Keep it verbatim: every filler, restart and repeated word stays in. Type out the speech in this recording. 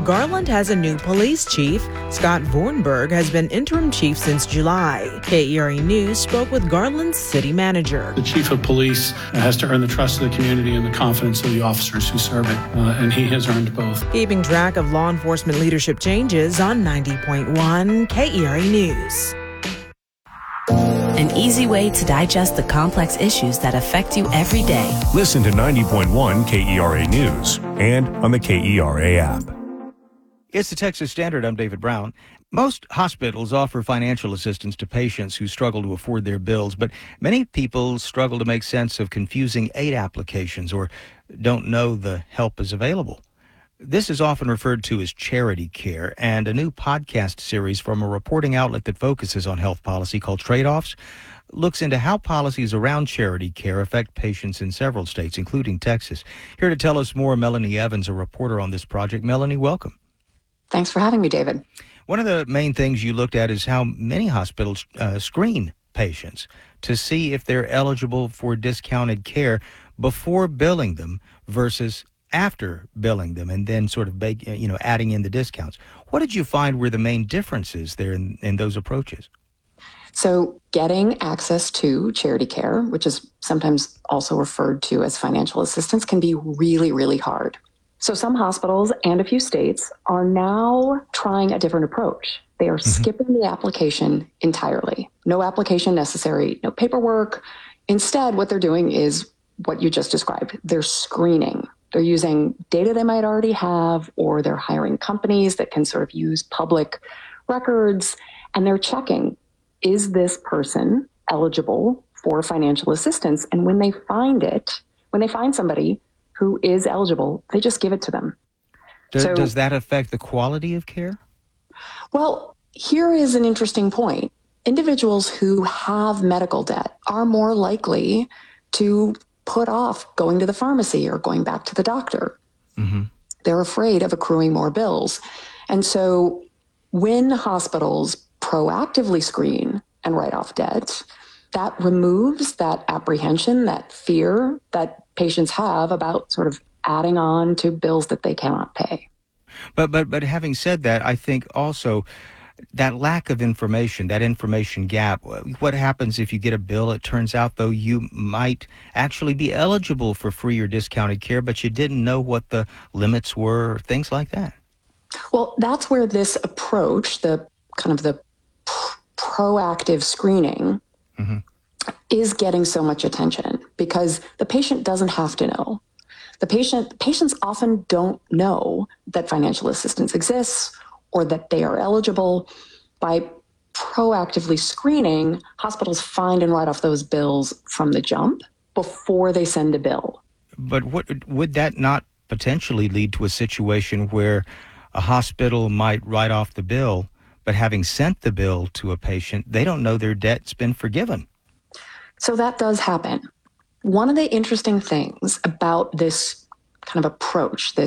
Garland has a new police chief. Scott Vornberg has been interim chief since July. K E R A News spoke with Garland's city manager. The chief of police has to earn the trust of the community and the confidence of the officers who serve it, uh, and he has earned both. Keeping track of law enforcement leadership changes on ninety point one K E R A News. An easy way to digest the complex issues that affect you every day. Listen to ninety point one K E R A News and on the K E R A app. It's the Texas Standard. I'm David Brown. Most hospitals offer financial assistance to patients who struggle to afford their bills, but many people struggle to make sense of confusing aid applications or don't know the help is available. This is often referred to as charity care, and a new podcast series from a reporting outlet that focuses on health policy called Trade-Offs looks into how policies around charity care affect patients in several states, including Texas. Here to tell us more, Melanie Evans, a reporter on this project. Melanie, welcome. Thanks for having me, David. One of the main things you looked at is how many hospitals uh, screen patients to see if they're eligible for discounted care before billing them versus after billing them and then sort of, you know, adding in the discounts. What did you find were the main differences there in, in those approaches? So getting access to charity care, which is sometimes also referred to as financial assistance, can be really, really hard. So some hospitals and a few states are now trying a different approach. They are mm-hmm. skipping the application entirely. No application necessary, no paperwork. Instead, what they're doing is what you just described. They're screening. They're using data they might already have, or they're hiring companies that can sort of use public records, and they're checking, is this person eligible for financial assistance? And when they find it, when they find somebody who is eligible, they just give it to them. Does, so, does that affect the quality of care? Well, here is an interesting point. Individuals who have medical debt are more likely to put off going to the pharmacy or going back to the doctor. Mm-hmm. They're afraid of accruing more bills. And so when hospitals proactively screen and write off debt, that removes that apprehension, that fear that patients have about sort of adding on to bills that they cannot pay. But but but having said that, I think also that lack of information, that information gap, what happens if you get a bill, it turns out, though, you might actually be eligible for free or discounted care, but you didn't know what the limits were, things like that? Well, that's where this approach, the kind of the pr- proactive screening, mm-hmm. is getting so much attention because the patient doesn't have to know. The patient, patients often don't know that financial assistance exists or that they are eligible. By proactively screening, hospitals find and write off those bills from the jump before they send a bill. But what, would that not potentially lead to a situation where a hospital might write off the bill, but having sent the bill to a patient, they don't know their debt's been forgiven? So that does happen. One of the interesting things about this kind of approach, this